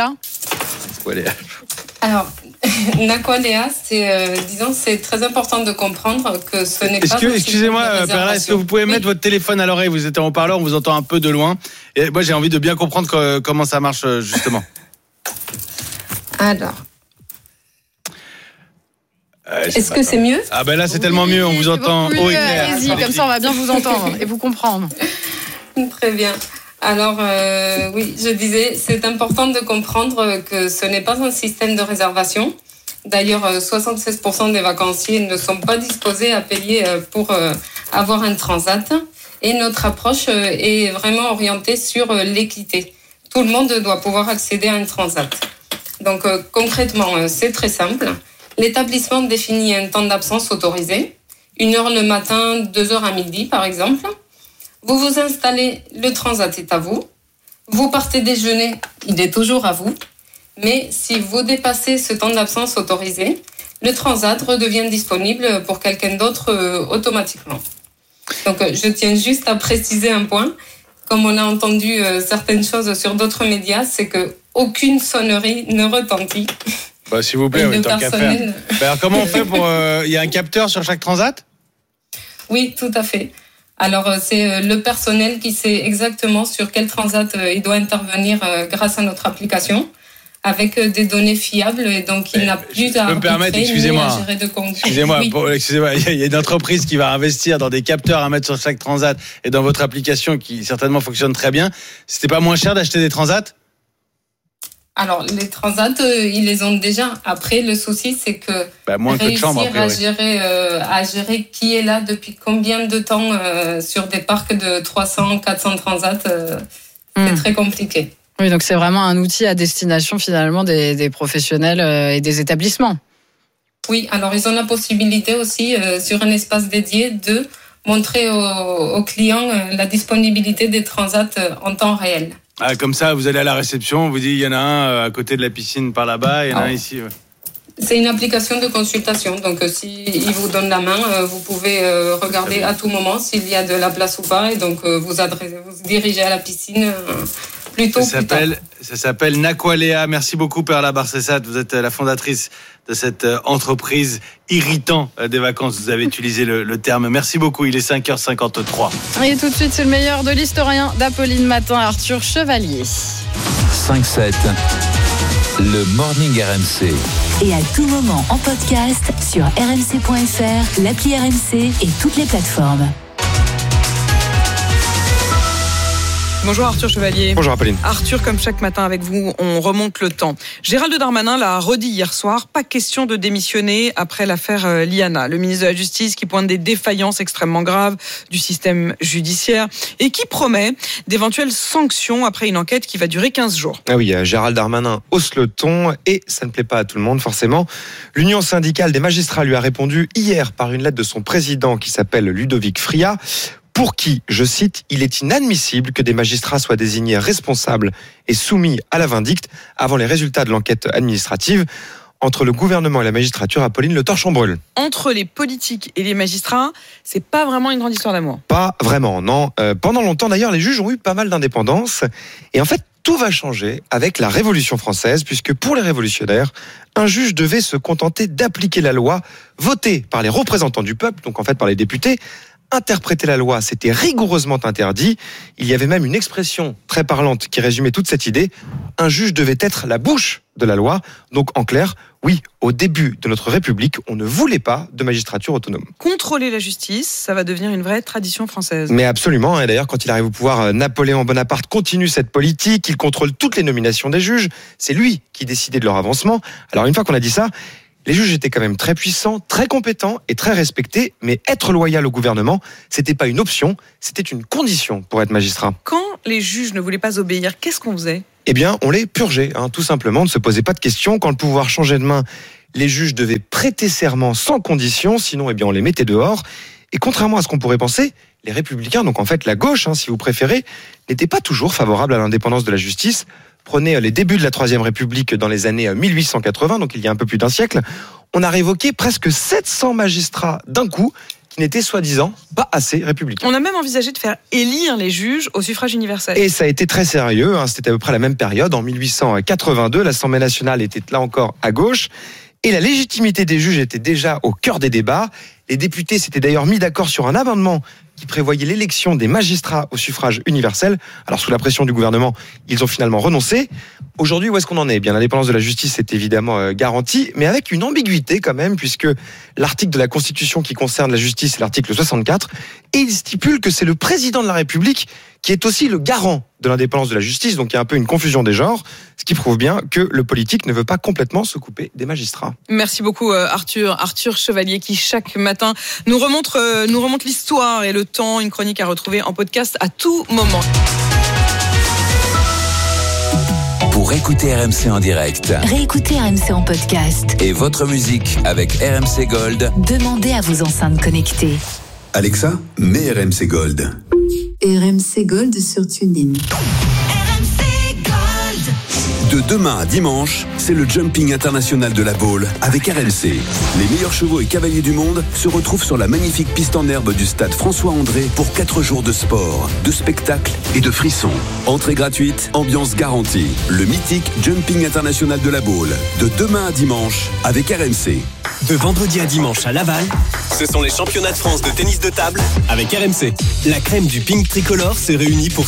Alors, Naqualea, c'est très important de comprendre que ce n'est pas... Excusez-moi, Perla, est-ce que vous pouvez mettre votre téléphone à l'oreille ? Vous êtes en haut-parleur, on vous entend un peu de loin. Et moi, j'ai envie de bien comprendre comment ça marche, justement. Alors... Est-ce que c'est mieux ? Ah ben là, c'est tellement mieux, on vous entend haut et clair. Allez-y, comme ça, on va bien vous entendre et vous comprendre. Très bien. Alors, oui, je disais, c'est important de comprendre que ce n'est pas un système de réservation. D'ailleurs, 76% des vacanciers ne sont pas disposés à payer pour avoir un transat. Et notre approche est vraiment orientée sur l'équité. Tout le monde doit pouvoir accéder à un transat. Donc, concrètement, c'est très simple. L'établissement définit un temps d'absence autorisé, 1 heure le matin, 2 heures à midi, par exemple. Vous vous installez, le transat est à vous. Vous partez déjeuner, il est toujours à vous. Mais si vous dépassez ce temps d'absence autorisé, le transat redevient disponible pour quelqu'un d'autre automatiquement. Donc, je tiens juste à préciser un point. Comme on a entendu certaines choses sur d'autres médias, c'est qu'aucune sonnerie ne retentit. Bah, s'il vous plaît, oui, tant qu'à faire. Alors, comment on fait pour... Il y a un capteur sur chaque transat ? Oui, tout à fait. Alors, c'est le personnel qui sait exactement sur quel transat il doit intervenir grâce à notre application, avec des données fiables, et donc il n'a plus à arbitrer ni à gérer de compte. Excusez-moi, il y a une entreprise qui va investir dans des capteurs à mettre sur chaque transat et dans votre application qui certainement fonctionne très bien. C'était pas moins cher d'acheter des transats ? Alors, les transats, ils les ont déjà. Après, le souci, c'est que réussir à gérer qui est là depuis combien de temps sur des parcs de 300, 400 transats, c'est très compliqué. Oui, donc c'est vraiment un outil à destination finalement des professionnels et des établissements. Oui, alors ils ont la possibilité aussi, sur un espace dédié, de montrer aux clients la disponibilité des transats en temps réel. Ah, comme ça, vous allez à la réception, on vous dit il y en a un à côté de la piscine par là-bas, il y en a un ici. Ouais. C'est une application de consultation, donc s'il vous donne la main, vous pouvez regarder à tout moment s'il y a de la place ou pas, et donc vous dirigez à la piscine plutôt plus tard. Ça s'appelle Naqualea. Merci beaucoup, Perla Barcessat. Vous êtes la fondatrice de cette entreprise irritant des vacances. Vous avez utilisé le terme. Merci beaucoup. Il est 5h53. Et tout de suite, c'est le meilleur de l'historien d'Apolline Matin, Arthur Chevalier. 5-7, le Morning RMC. Et à tout moment en podcast sur rmc.fr, l'appli RMC et toutes les plateformes. Bonjour Arthur Chevalier. Bonjour Apolline. Arthur, comme chaque matin avec vous, on remonte le temps. Gérald Darmanin l'a redit hier soir, pas question de démissionner après l'affaire Liana. Le ministre de la Justice qui pointe des défaillances extrêmement graves du système judiciaire et qui promet d'éventuelles sanctions après une enquête qui va durer 15 jours. Ah oui, Gérald Darmanin hausse le ton et ça ne plaît pas à tout le monde forcément. L'Union syndicale des magistrats lui a répondu hier par une lettre de son président qui s'appelle Ludovic Friat. pour qui, je cite, il est inadmissible que des magistrats soient désignés responsables et soumis à la vindicte avant les résultats de l'enquête administrative. Entre le gouvernement et la magistrature, Apolline Le Torchon-Brûle. Entre les politiques et les magistrats, c'est pas vraiment une grande histoire d'amour. Pas vraiment, non. Pendant longtemps, d'ailleurs, les juges ont eu pas mal d'indépendance. Et en fait, tout va changer avec la Révolution française, puisque pour les révolutionnaires, un juge devait se contenter d'appliquer la loi votée par les représentants du peuple, donc en fait par les députés. Interpréter la loi, c'était rigoureusement interdit. Il y avait même une expression très parlante qui résumait toute cette idée. Un juge devait être la bouche de la loi. Donc en clair, oui, au début de notre République, on ne voulait pas de magistrature autonome. Contrôler la justice, ça va devenir une vraie tradition française. Mais absolument. Et d'ailleurs, quand il arrive au pouvoir, Napoléon Bonaparte continue cette politique. Il contrôle toutes les nominations des juges. C'est lui qui décidait de leur avancement. Alors une fois qu'on a dit ça, les juges étaient quand même très puissants, très compétents et très respectés, mais être loyal au gouvernement, c'était pas une option, c'était une condition pour être magistrat. Quand les juges ne voulaient pas obéir, qu'est-ce qu'on faisait ? Eh bien, on les purgeait, tout simplement, on ne se posait pas de questions. Quand le pouvoir changeait de main, les juges devaient prêter serment sans condition, sinon, on les mettait dehors. Et contrairement à ce qu'on pourrait penser, les républicains, donc en fait la gauche, si vous préférez, n'étaient pas toujours favorables à l'indépendance de la justice. Prenez les débuts de la Troisième République dans les années 1880, donc il y a un peu plus d'un siècle, on a révoqué presque 700 magistrats d'un coup qui n'étaient soi-disant pas assez républicains. On a même envisagé de faire élire les juges au suffrage universel. Et ça a été très sérieux, c'était à peu près la même période, en 1882, l'Assemblée nationale était là encore à gauche, et la légitimité des juges était déjà au cœur des débats. Les députés s'étaient d'ailleurs mis d'accord sur un amendement qui prévoyait l'élection des magistrats au suffrage universel. Alors sous la pression du gouvernement, ils ont finalement renoncé. Aujourd'hui, où est-ce qu'on en est ? Eh bien, l'indépendance de la justice est évidemment garantie, mais avec une ambiguïté quand même, puisque l'article de la Constitution qui concerne la justice, c'est l'article 64, et il stipule que c'est le président de la République qui est aussi le garant de l'indépendance de la justice. Donc il y a un peu une confusion des genres, ce qui prouve bien que le politique ne veut pas complètement se couper des magistrats. Merci beaucoup Arthur Chevalier, qui chaque matin nous remonte l'histoire et le temps, une chronique à retrouver en podcast à tout moment. Pour écouter RMC en direct, réécoutez RMC en podcast et votre musique avec RMC Gold, demandez à vos enceintes connectées. Alexa, mets RMC Gold. RMC Gold sur TuneIn. De demain à dimanche, c'est le Jumping International de la Baule avec RMC. Les meilleurs chevaux et cavaliers du monde se retrouvent sur la magnifique piste en herbe du stade François-André pour 4 jours de sport, de spectacles et de frissons. Entrée gratuite, ambiance garantie. Le mythique Jumping International de la Baule. De demain à dimanche avec RMC. De vendredi à dimanche à Laval, ce sont les championnats de France de tennis de table avec RMC. La crème du ping tricolore se réunit pour